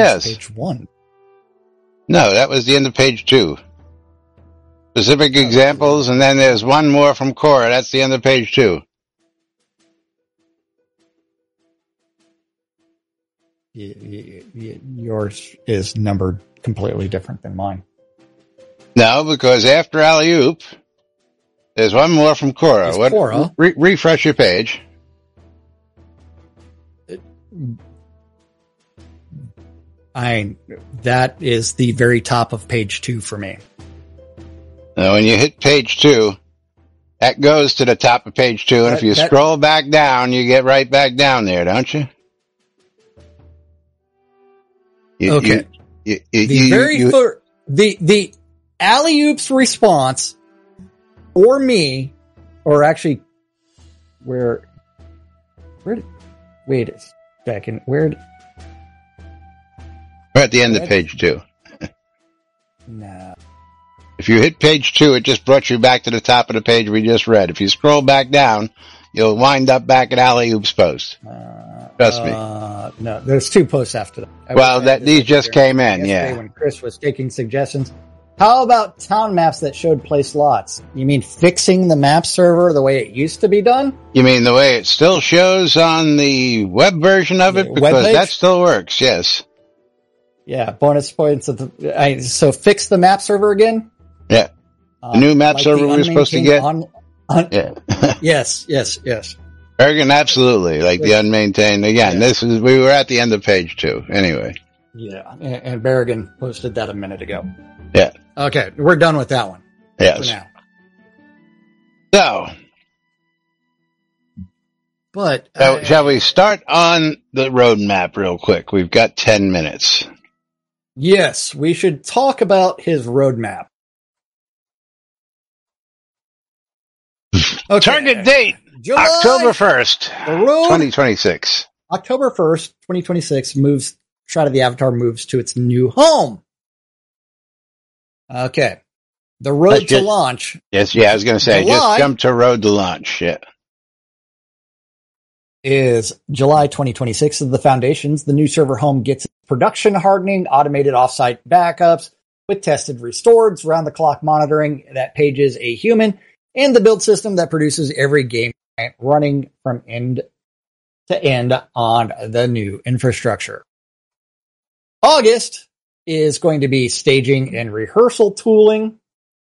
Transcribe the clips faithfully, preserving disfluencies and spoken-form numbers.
Yes. Page one. No, that was the end of page two. Specific examples, and then there's one more from Cora. That's the end of page two. Y- y- y- yours is numbered completely different than mine. No, because after alley-oop, there's one more from Cora. It's What, Cora. Re- refresh your page. I that is the very top of page two for me. Now, when you hit page two, that goes to the top of page two, and That- if you that- scroll back down, you get right back down there, don't you? You- Okay. You, you, The you, very you, fir- the the alley-oops response for me, or actually, where where did, wait a second, where did, we're at the end of What? page two. no. If you hit page two, it just brought you back to the top of the page we just read. If you scroll back down, you'll wind up back at alley-oop's post. Uh, Trust me. uh, no, there's two posts after that. I Well, was- that these just came in, yesterday yeah. When Chris was taking suggestions, how about town maps that showed place lots? You mean fixing the map server the way it used to be done? You mean the way it still shows on the web version of it? The Because webpage? that still works, yes. Yeah, bonus points of the. I, so fix the map server again. Yeah. Uh, The new map like server the we were supposed to unmaintained get? On, on, Yeah. yes, yes, yes. Bergen, absolutely. Like the unmaintained. Again, Yeah. this is, we were at the end of page two. Anyway. Yeah, and, and Berrigan posted that a minute ago. Yeah. Okay, we're done with that one for Yes. now. So, But so uh, shall we start on the roadmap real quick? We've got ten minutes. yes, we should talk about his roadmap. Okay. Target date, July, October first, The road, twenty twenty-six. October first, twenty twenty-six moves, Shroud of the Avatar moves to its new home. Okay. The road Let's to just- launch Yes, yeah, I was going to say, July. just jump to road to launch. Yeah. is July twenty twenty-six of the Foundations. The new server home gets production hardening, automated offsite backups with tested restores, round the clock monitoring that pages a human, and the build system that produces every game running from end to end on the new infrastructure. August is going to be staging and rehearsal tooling.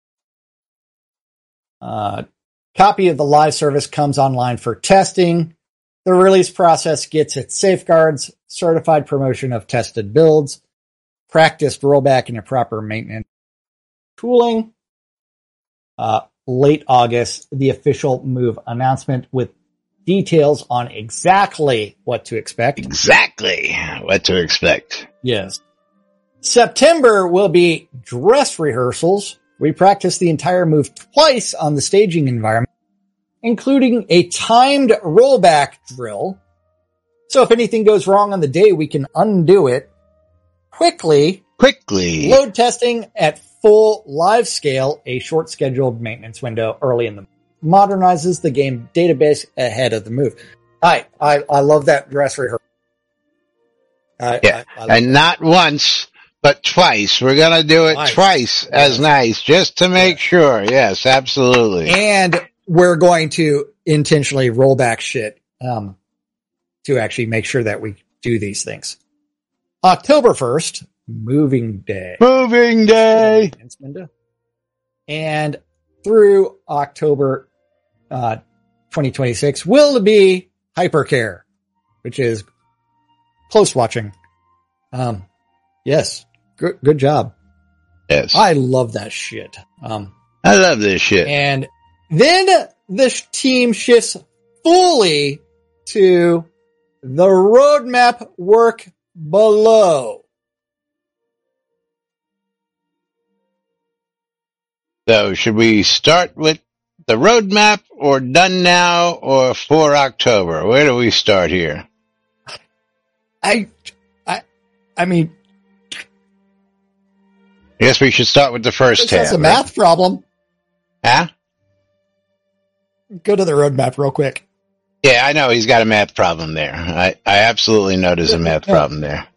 Uh, copy of the live service comes online for testing. The release process gets its safeguards, certified promotion of tested builds, practiced rollback and proper maintenance tooling. Uh, late August, the official move announcement with details on exactly what to expect. Exactly what to expect. Yes. September will be dress rehearsals. We practice the entire move twice on the staging environment, including a timed rollback drill. So if anything goes wrong on the day, we can undo it quickly. Quickly. Load testing at full live scale, a short scheduled maintenance window early in the modernizes the game database ahead of the move. I, I, I love that dress rehearsal. I, Yeah. I, I love And not once, but twice. We're going to do it Twice. twice as Yes. nice, just to make sure. Yes, absolutely. And we're going to intentionally roll back shit um, to actually make sure that we do these things. October first, moving day. Moving day. And through October uh, twenty twenty-six will be Hypercare, which is close watching. Um, yes, good, good job. Yes. I love that shit. Um, I love this shit. And then the sh- team shifts fully to the roadmap work below. So should we start with the roadmap or done now or for October? Where do we start here? I, I, I mean, I guess we should start with the first that's tab. a right? math problem. Huh? Go to the roadmap real quick. Yeah, I know he's got a math problem there. I, I absolutely know there's a math problem there.